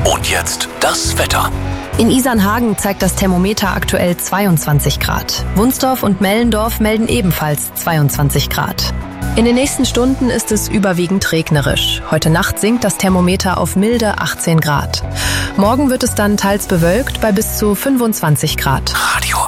Und jetzt das Wetter. In Isernhagen zeigt das Thermometer aktuell 22 Grad. Wunsdorf und Mellendorf melden ebenfalls 22 Grad. In den nächsten Stunden ist es überwiegend regnerisch. Heute Nacht sinkt das Thermometer auf milde 18 Grad. Morgen wird es dann teils bewölkt bei bis zu 25 Grad. Radio